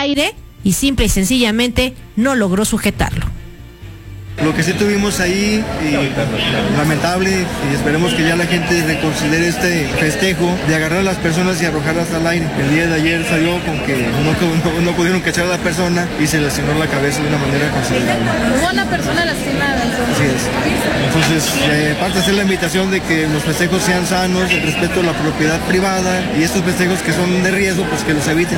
aire y simple y sencillamente no logró sujetarlo. Lo que sí tuvimos ahí, lamentable, y esperemos que ya la gente reconsidere este festejo de agarrar a las personas y arrojarlas al aire. El día de ayer salió con que no pudieron cachar a la persona y se lesionó la cabeza de una manera considerable. Hubo una persona lastimada. Así es. Entonces, aparte de hacer la invitación de que los festejos sean sanos, el respeto a la propiedad privada y estos festejos que son de riesgo, pues que los eviten.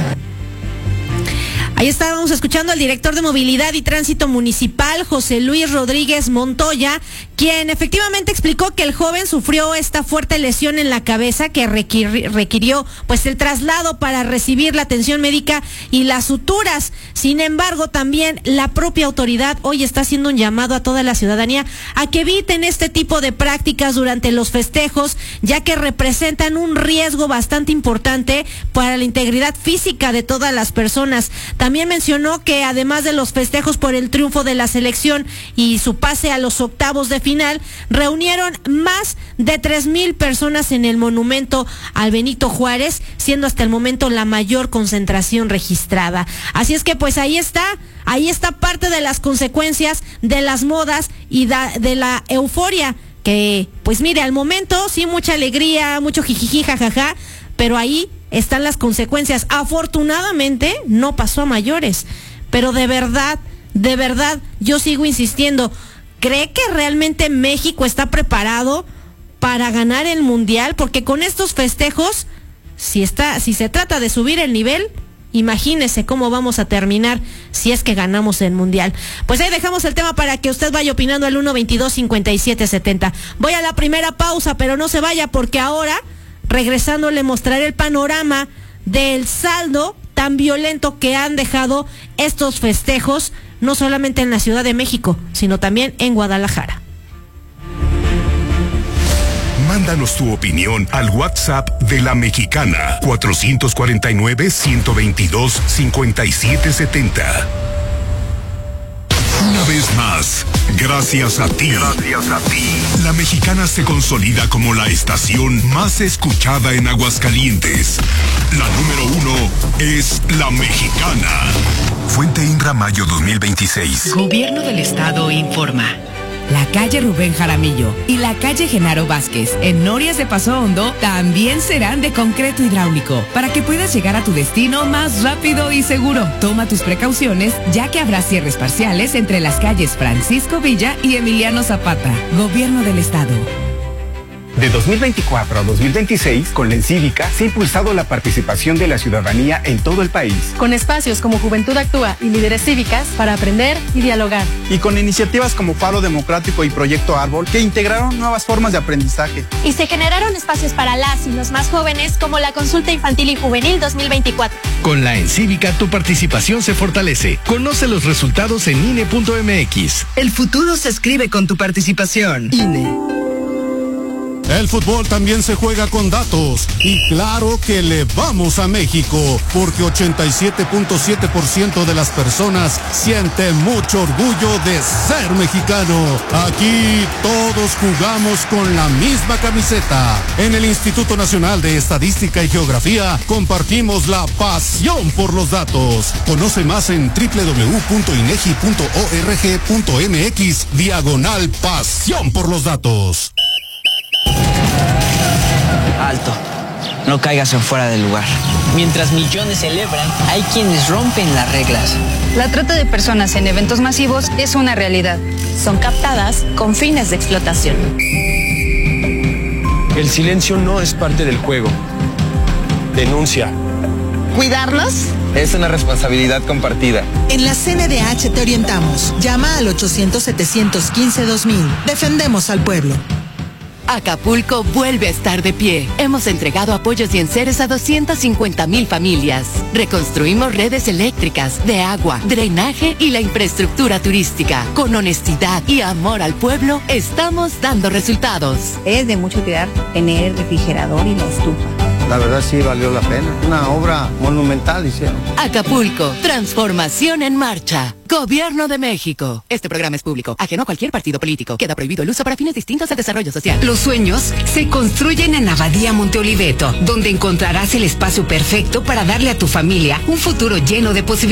Ahí estábamos escuchando al director de Movilidad y Tránsito Municipal, José Luis Rodríguez Montoya, quien efectivamente explicó que el joven sufrió esta fuerte lesión en la cabeza que requirió pues el traslado para recibir la atención médica y las suturas. Sin embargo, también la propia autoridad hoy está haciendo un llamado a toda la ciudadanía a que eviten este tipo de prácticas durante los festejos, ya que representan un riesgo bastante importante para la integridad física de todas las personas. También mencionó que además de los festejos por el triunfo de la selección y su pase a los octavos de final, reunieron más de 3,000 personas en el monumento al Benito Juárez, siendo hasta el momento la mayor concentración registrada. Así es que pues ahí está parte de las consecuencias de las modas y de la euforia, que pues mire, al momento sí mucha alegría, mucho jijiji, jajaja, pero ahí están las consecuencias. Afortunadamente no pasó a mayores, pero de verdad, yo sigo insistiendo. ¿Cree que realmente México está preparado para ganar el Mundial? Porque con estos festejos, si se trata de subir el nivel, imagínese cómo vamos a terminar si es que ganamos el Mundial. Pues ahí dejamos el tema para que usted vaya opinando al 122-5770. Voy a la primera pausa, pero no se vaya, porque ahora, regresando, le mostraré el panorama del saldo tan violento que han dejado estos festejos, no solamente en la Ciudad de México, sino también en Guadalajara. Mándanos tu opinión al WhatsApp de La Mexicana, 449-122-5770. Una vez más, gracias a ti. La Mexicana se consolida como la estación más escuchada en Aguascalientes. La número 1 es La Mexicana. Fuente Inra, mayo 2026. Gobierno del Estado informa. La calle Rubén Jaramillo y la calle Genaro Vázquez en Norias de Paso Hondo también serán de concreto hidráulico para que puedas llegar a tu destino más rápido y seguro. Toma tus precauciones, ya que habrá cierres parciales entre las calles Francisco Villa y Emiliano Zapata. Gobierno del Estado. De 2024 a 2026, con la Encívica se ha impulsado la participación de la ciudadanía en todo el país. Con espacios como Juventud Actúa y Líderes Cívicas para aprender y dialogar. Y con iniciativas como Faro Democrático y Proyecto Árbol, que integraron nuevas formas de aprendizaje. Y se generaron espacios para las y los más jóvenes, como la Consulta Infantil y Juvenil 2024. Con la Encívica tu participación se fortalece. Conoce los resultados en INE.mx. El futuro se escribe con tu participación. INE. El fútbol también se juega con datos y claro que le vamos a México porque 87.7% de las personas sienten mucho orgullo de ser mexicano. Aquí todos jugamos con la misma camiseta. En el Instituto Nacional de Estadística y Geografía compartimos la pasión por los datos. Conoce más en www.inegi.org.mx/pasión por los datos. Alto, no caigas en fuera del lugar. Mientras millones celebran, hay quienes rompen las reglas. La trata de personas en eventos masivos es una realidad. Son captadas con fines de explotación. El silencio no es parte del juego. Denuncia. ¿Cuidarlos? Es una responsabilidad compartida. En la CNDH te orientamos. Llama al 800-715-2000. Defendemos al pueblo. Acapulco vuelve a estar de pie. Hemos entregado apoyos y enseres a 250,000 familias. Reconstruimos redes eléctricas, de agua, drenaje y la infraestructura turística. Con honestidad y amor al pueblo, estamos dando resultados. Es de mucho cuidar tener refrigerador y la estufa. La verdad sí valió la pena. Una obra monumental hicieron. Acapulco, transformación en marcha. Gobierno de México. Este programa es público, ajeno a cualquier partido político. Queda prohibido el uso para fines distintos al desarrollo social. Los sueños se construyen en Abadía Monte Oliveto, donde encontrarás el espacio perfecto para darle a tu familia un futuro lleno de posibilidades.